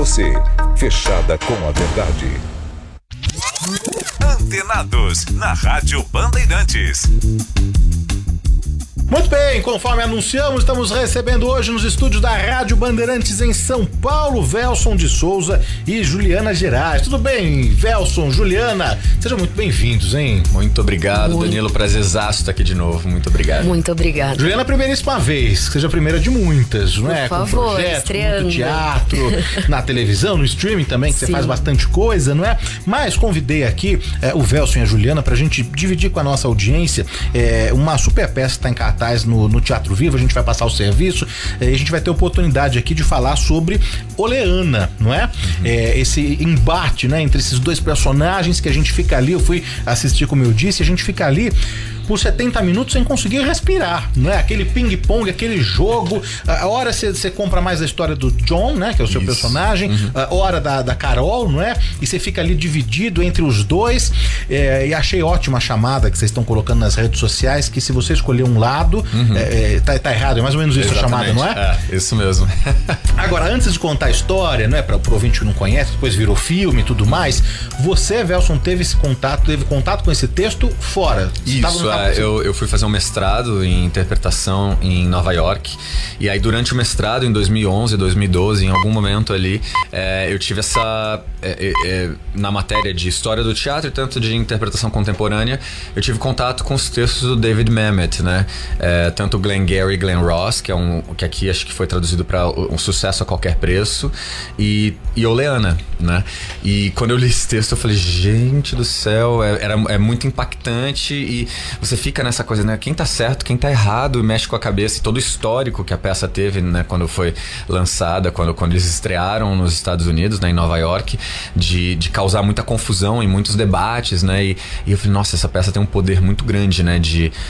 você, fechada com a verdade. Antenados, na Rádio Bandeirantes. Muito bem, conforme anunciamos, estamos recebendo hoje nos estúdios da Rádio Bandeirantes em São Paulo, Velson de Souza e Juliana Gerais. Tudo bem, Velson, Juliana? Sejam muito bem-vindos, hein? Muito obrigado, Danilo. Prazerzaço estar aqui de novo. Muito obrigado. Muito obrigado. Juliana, primeiríssima vez, que seja a primeira de muitas, não é? Por favor, com projeto, estreando. muito teatro, na televisão, no streaming também, que Sim. você faz bastante coisa, não é? Mas convidei aqui o Velson e a Juliana pra gente dividir com a nossa audiência uma super peça que tá em cartaz no Teatro Vivo. A gente vai passar o serviço e a gente vai ter oportunidade aqui de falar sobre Oleana, não é? Esse embate, né, entre esses dois personagens que a gente fica ali, eu fui assistir, como eu disse, a gente fica ali por 70 minutos sem conseguir respirar, não é? Aquele ping-pong, aquele jogo, a hora você compra mais a história do John, né, que é o seu personagem, a hora da Carol, não é? E você fica ali dividido entre os dois, e achei ótima a chamada que vocês estão colocando nas redes sociais, que se você escolher um lado, tá errado, é mais ou menos isso. Exatamente. A chamada, não é? É, isso mesmo. Agora, antes de contar a história, não é, para o ouvinte que não conhece, depois virou filme e tudo mais, você, Velson, teve contato com esse texto fora? Isso, eu fui fazer um mestrado em interpretação em Nova York, e aí durante o mestrado, em 2011, 2012, em algum momento ali, eu tive na matéria de história do teatro e tanto de interpretação contemporânea, eu tive contato com os textos do David Mamet, né? Tanto Glengarry e Glen Ross, que aqui acho que foi traduzido para Um Sucesso a Qualquer Preço, e Oleana, né? E quando eu li esse texto eu falei, gente do céu, é muito impactante, e você fica nessa coisa, né? Quem tá certo, quem tá errado, e mexe com a cabeça, e todo o histórico que a peça teve, né? Quando foi lançada, quando eles estrearam nos Estados Unidos, né? Em Nova York, de causar muita confusão e muitos debates, né? E eu falei, nossa, essa peça tem um poder muito grande, né?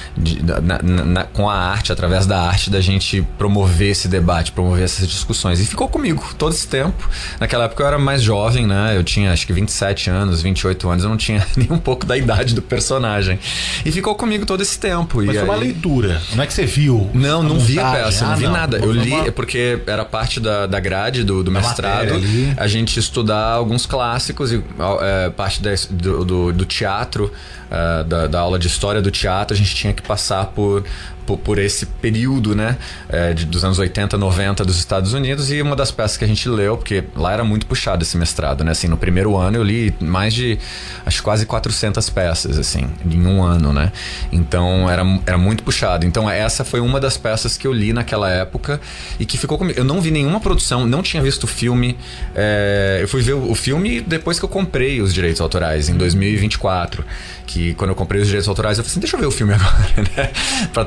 Com a arte, através da arte, da gente promover esse debate, promover essas discussões. E ficou comigo todo esse tempo. Naquela época eu era mais jovem, né? Eu tinha acho que 27 anos, 28 anos, eu não tinha nem um pouco da idade do personagem. E ficou comigo todo esse tempo. Mas foi uma leitura, não é que você viu? Não vi a peça, não vi nada. Eu li porque era parte da grade do mestrado, a gente estudar alguns clássicos e parte do teatro, da aula de história do teatro, a gente tinha que passar por esse período, né, dos anos 80, 90 dos Estados Unidos, e uma das peças que a gente leu, porque lá era muito puxado esse mestrado, né, assim, no primeiro ano eu li mais de, acho quase 400 peças, assim, em um ano, né, então era muito puxado. Então essa foi uma das peças que eu li naquela época e que ficou comigo. Eu não vi nenhuma produção, não tinha visto o filme, eu fui ver o filme depois que eu comprei os direitos autorais, em 2024, que quando eu comprei os direitos autorais eu falei assim, deixa eu ver o filme agora, né, pra